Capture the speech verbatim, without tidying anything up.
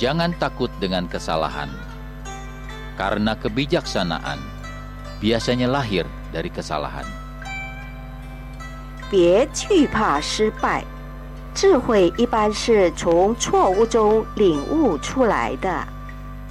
Jangan takut dengan kesalahan, karena kebijaksanaan biasanya lahir dari kesalahan. 别惧怕失败，智慧一般是从错误中领悟出来的。